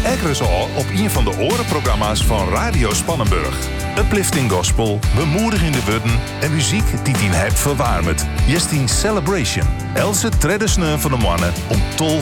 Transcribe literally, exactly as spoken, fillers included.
Ekkeres al op een van de orenprogramma's van Radio Spannenburg. Uplifting gospel, bemoedigende woorden en muziek die tien hebt verwarmet. Jestien Celebration. Else tredde sneu van de mannen om tol